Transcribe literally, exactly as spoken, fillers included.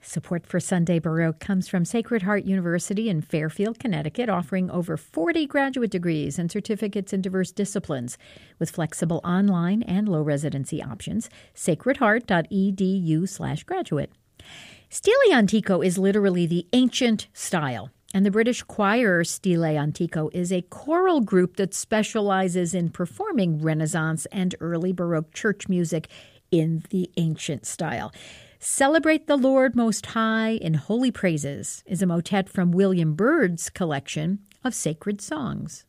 Support for Sunday Baroque comes from Sacred Heart University in Fairfield, Connecticut, offering over forty graduate degrees and certificates in diverse disciplines with flexible online and low residency options. sacredheart.edu slash graduate. Stile Antico is literally the ancient style, and the British choir Stile Antico is a choral group that specializes in performing Renaissance and early Baroque church music in the ancient style. Celebrate the Lord Most High in Holy Praises is a motet from William Byrd's collection of sacred songs.